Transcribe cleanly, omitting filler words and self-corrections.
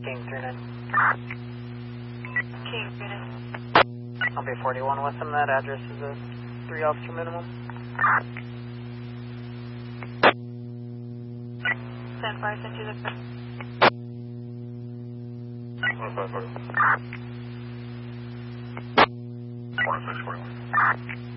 King 39. King 39. I'll be 41 with him. That address is a 3 officer minimum. Stand by, send you the... 15641.